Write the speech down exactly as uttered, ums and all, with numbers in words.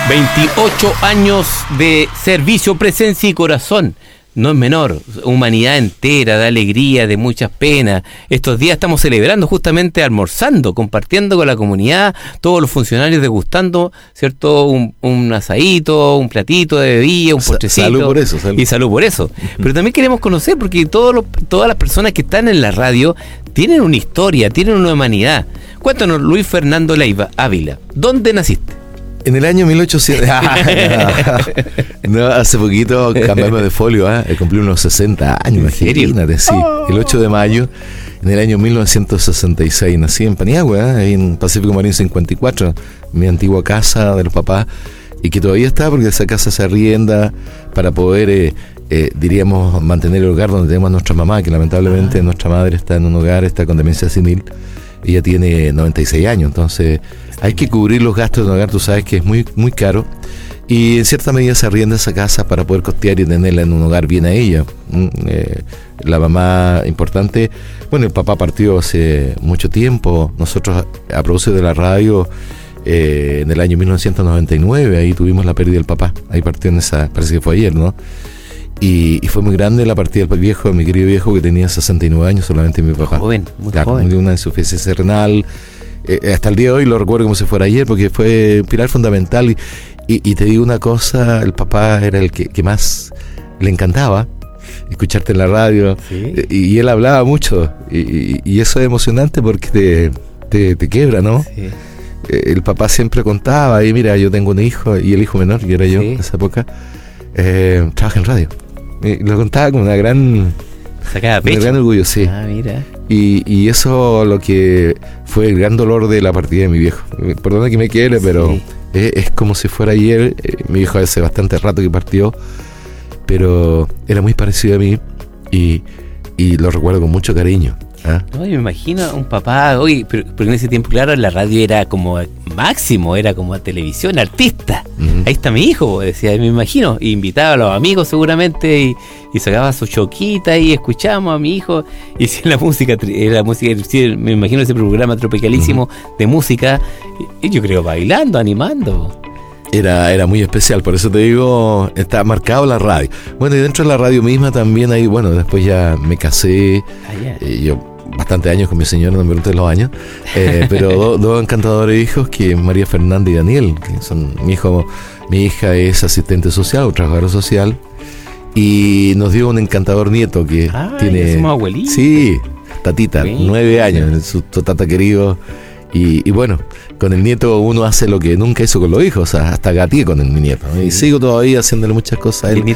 veintiocho años de servicio, presencia y corazón. No es menor, humanidad entera, de alegría, de muchas penas. Estos días estamos celebrando, justamente almorzando, compartiendo con la comunidad, todos los funcionarios degustando, ¿cierto? Un, un asadito, un platito de bebida, un postrecito. Salud por eso. Salud. Y salud por eso. Pero también queremos conocer, porque todos los, todas las personas que están en la radio tienen una historia, tienen una humanidad. Cuéntanos, Luis Fernando Leiva Ávila, ¿dónde naciste? En el año mil ochocientos... no, no, hace poquito cambiamos de folio, ¿eh? Cumplí unos sesenta años, imagínate, sí. El ocho de mayo, en el año mil novecientos sesenta y seis, nací en Paniagua, ¿eh? En Pacífico Marín cincuenta y cuatro, mi antigua casa de los papás, y que todavía está porque esa casa se arrienda para poder, eh, eh, diríamos, mantener el hogar donde tenemos a nuestra mamá, que lamentablemente ah. nuestra madre está en un hogar, está con demencia senil. Ella tiene noventa y seis años, entonces hay que cubrir los gastos de un hogar, tú sabes que es muy, muy caro, y en cierta medida se arrienda esa casa para poder costear y tenerla en un hogar bien a ella. Eh, la mamá importante, bueno, el papá partió hace mucho tiempo, nosotros a propósito de la radio, eh, en el año mil novecientos noventa y nueve, ahí tuvimos la pérdida del papá, ahí partió en esa, parece que fue ayer, ¿no? Y, y fue muy grande la partida del viejo, mi querido viejo, que tenía sesenta y nueve años, solamente mi papá. Joven, muy claro, joven. De una insuficiencia renal. Eh, hasta el día de hoy lo recuerdo como si fuera ayer, porque fue un pilar fundamental. Y, y, y te digo una cosa, el papá era el que, que más le encantaba escucharte en la radio. ¿Sí? Eh, y, y él hablaba mucho. Y, y, y eso es emocionante porque te, te, te quiebra, ¿no? Sí. Eh, el papá siempre contaba, y mira, yo tengo un hijo, y el hijo menor, que era yo sí. en esa época, eh, trabaja en radio. Y lo contaba con una gran... Sacaba pecho. Un gran orgullo, sí. Ah, mira. Y, y eso lo que fue el gran dolor de la partida de mi viejo. Perdona que me quiere, pero sí. es, es como si fuera ayer. Eh, mi viejo hace bastante rato que partió, pero era muy parecido a mí y, y lo recuerdo con mucho cariño. ¿Ah? No, yo me imagino un papá, oye, pero, pero en ese tiempo, claro, la radio era como máximo, era como televisión, artista. Uh-huh. Ahí está mi hijo, decía, me imagino, y invitaba a los amigos seguramente y, y sacaba su choquita y escuchábamos a mi hijo y si la música, la música, me imagino ese programa tropicalísimo uh-huh. de música, y yo creo bailando, animando. Era, era muy especial, por eso te digo, está marcado la radio. Bueno, y dentro de la radio misma también hay, bueno, después ya me casé, ah, yeah. eh, yo bastantes años con mi señora, no me preguntes los años, eh, pero dos do encantadores hijos, que María Fernanda y Daniel, que son mi hijo, mi hija es asistente social o trabajadora social, y nos dio un encantador nieto que ah, tiene... somos abuelitos. Sí, tatita, sí, nueve años, su, su tata querido. Y, y bueno, con el nieto uno hace lo que nunca hizo con los hijos, o sea, hasta gateé con el, mi nieto, ¿no? Y sigo todavía haciéndole muchas cosas a él.